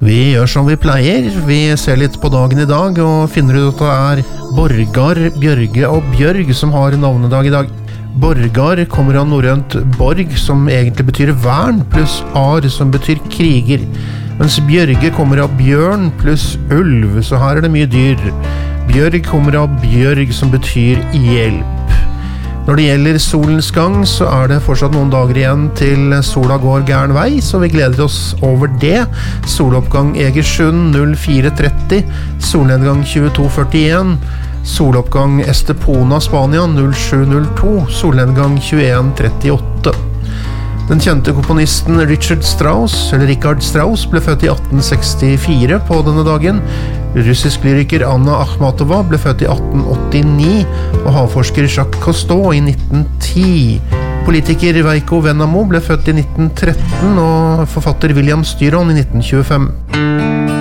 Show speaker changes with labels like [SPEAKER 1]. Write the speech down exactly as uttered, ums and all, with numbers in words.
[SPEAKER 1] Vi gjør som vi pleier, vi ser litt på dagen i dag og finner ut at det er Borgar, Bjørge og Bjørg som har navnedag i dag. Borgar kommer av norrønt borg, som egentlig betyr vern, pluss ar, som betyr kriger. Mens Bjørge kommer av bjørn pluss ulv, så her er det mye dyr. Bjørg kommer av bjørg, som betyr hjelp. Når det gjelder solens gang, så er det fortsatt noen dager igjen til sola går gæren vei, så vi gleder oss over det. Soloppgang Egersund null fire tretti, solnedgang tjueto førtien, soloppgang Estepona, Spania null sju null to, solnedgang tjueen trettiåtte. Den kjente komponisten Richard Strauss, eller Richard Strauss, ble født i atten sekstifire på denne dagen. Russisk lyriker Anna Akhmatova ble født i atten åttini, og havforsker Jacques Cousteau i nitten ti. Politiker Veiko Vennamo ble født i nitten tretten, og forfatter William Styron i nitten tjuefem.